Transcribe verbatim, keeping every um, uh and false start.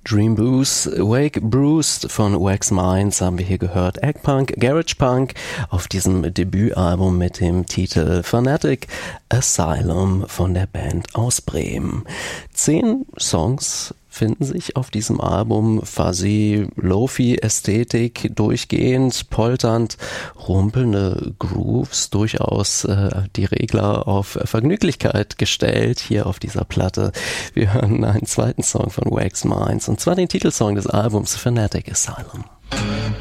Dream Boost, Wake Bruised von Wax Minds haben wir hier gehört. Eggpunk, Garage Punk auf diesem Debütalbum mit dem Titel Fanatic Asylum von der Band aus Bremen. Zehn Songs finden sich auf diesem Album, fuzzy, Lo-Fi-Ästhetik, durchgehend, polternd, rumpelnde Grooves, durchaus äh, die Regler auf Vergnüglichkeit gestellt hier auf dieser Platte. Wir hören einen zweiten Song von Wax Minds, und zwar den Titelsong des Albums Fanatic Asylum.